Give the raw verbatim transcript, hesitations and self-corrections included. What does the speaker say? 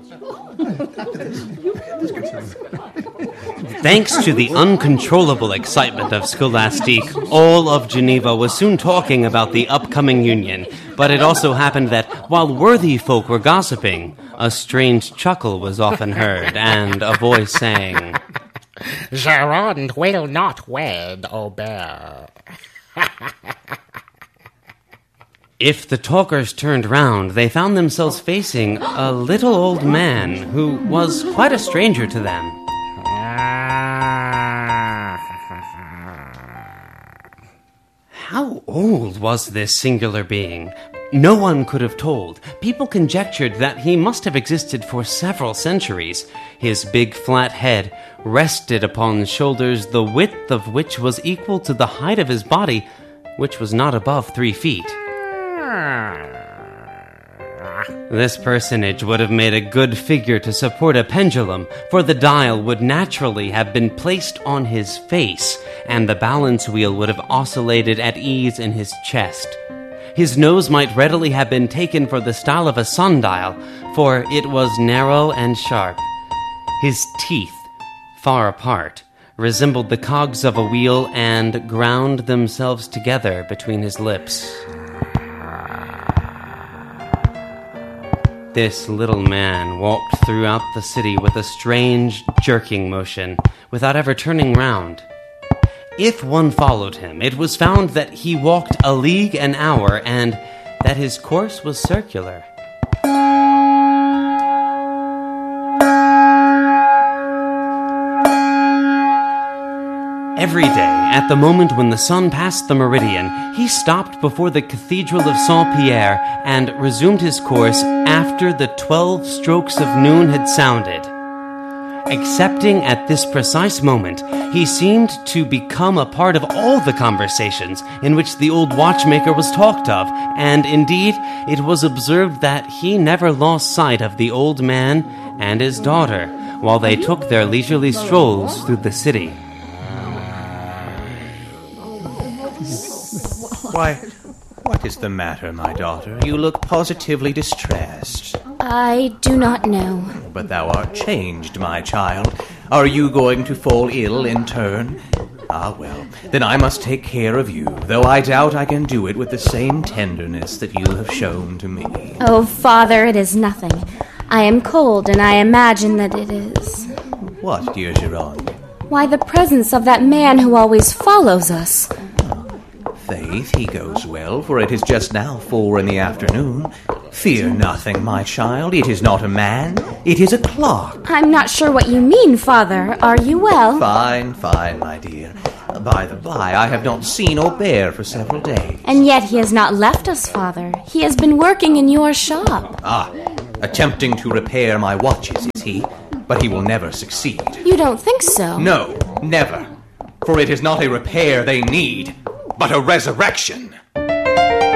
Thanks to the uncontrollable excitement of Scholastique, all of Geneva was soon talking about the upcoming union. But it also happened that while worthy folk were gossiping, a strange chuckle was often heard, and a voice saying, Geronde will not wed Aubert. If the talkers turned round, they found themselves facing a little old man who was quite a stranger to them. How old was this singular being? No one could have told. People conjectured that he must have existed for several centuries. His big flat head rested upon shoulders the width of which was equal to the height of his body, which was not above three feet. This personage would have made a good figure to support a pendulum, for the dial would naturally have been placed on his face, and the balance wheel would have oscillated at ease in his chest. His nose might readily have been taken for the style of a sundial, for it was narrow and sharp. His teeth, far apart, resembled the cogs of a wheel and ground themselves together between his lips. This little man walked throughout the city with a strange, jerking motion, without ever turning round. If one followed him, it was found that he walked a league an hour, and that his course was circular. Every day, at the moment when the sun passed the meridian, he stopped before the Cathedral of Saint-Pierre and resumed his course after the twelve strokes of noon had sounded. Excepting at this precise moment, he seemed to become a part of all the conversations in which the old watchmaker was talked of, and indeed it was observed that he never lost sight of the old man and his daughter while they took their leisurely strolls through the city. Why, what is the matter, my daughter? You look positively distressed. I do not know. But thou art changed, my child. Are you going to fall ill in turn? Ah, well, then I must take care of you, though I doubt I can do it with the same tenderness that you have shown to me. Oh, Father, it is nothing. I am cold, and I imagine that it is... What, dear Geronde? Why, the presence of that man who always follows us. Faith, he goes well, for it is just now four in the afternoon. Fear nothing, my child. It is not a man. It is a clock. I'm not sure what you mean, Father. Are you well? Fine, fine, my dear. By the by, I have not seen Aubert for several days. And yet he has not left us, Father. He has been working in your shop. Ah, attempting to repair my watches, is he? But he will never succeed. You don't think so? No, never. For it is not a repair they need, but a resurrection.